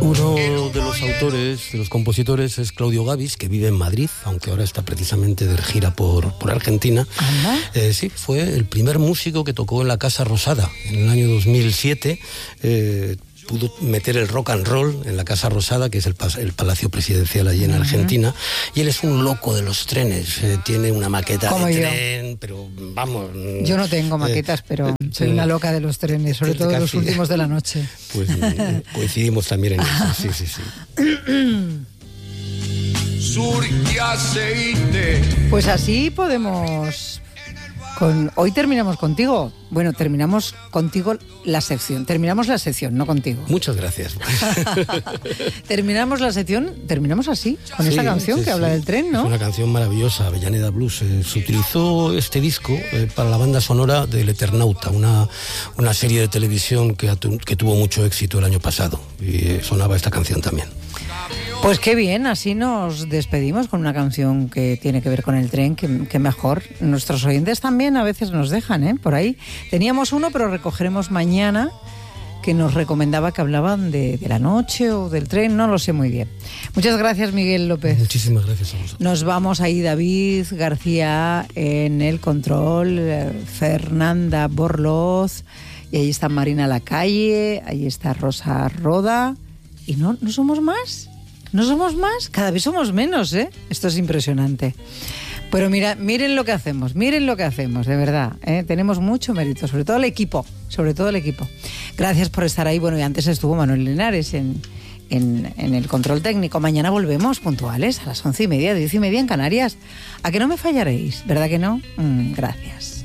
Uno de los autores, de los compositores, es Claudio Gabis, que vive en Madrid, aunque ahora está precisamente de gira por Argentina. Sí, fue el primer músico que tocó en la Casa Rosada en el año 2007. Pudo meter el rock and roll en la Casa Rosada, que es el palacio presidencial allí en Argentina, y él es un loco de los trenes, tiene una maqueta como de tren, pero vamos... Yo no tengo maquetas, pero soy una loca de los trenes, sobre todo los últimos de la noche. Pues coincidimos también en eso, sí. Pues así podemos... Hoy terminamos contigo. Bueno, terminamos contigo la sección. Terminamos la sección, no contigo. Muchas gracias. Terminamos la sección, terminamos así, con esta canción que habla del tren, ¿no? Es una canción maravillosa, Avellaneda Blues. Se utilizó este disco para la banda sonora del Eternauta, una serie de televisión que tuvo mucho éxito el año pasado. Y sonaba esta canción también. Pues qué bien, así nos despedimos con una canción que tiene que ver con el tren, que mejor. Nuestros oyentes también a veces nos dejan, por ahí. Teníamos uno, pero recogeremos mañana, que nos recomendaba que hablaban de la noche o del tren, no lo sé muy bien. Muchas gracias, Miguel López. Muchísimas gracias a vosotros. Nos vamos ahí, David García en el control, Fernanda Borloz, y ahí está Marina Lacalle, ahí está Rosa Roda, y no somos más. ¿No somos más? Cada vez somos menos, ¿eh? Esto es impresionante. Pero miren lo que hacemos, de verdad, ¿eh? Tenemos mucho mérito, sobre todo el equipo. Gracias por estar ahí. Bueno, y antes estuvo Manuel Linares en el control técnico. Mañana volvemos puntuales a las 11:30, 10:30 en Canarias. ¿A que no me fallaréis? ¿Verdad que no? Gracias.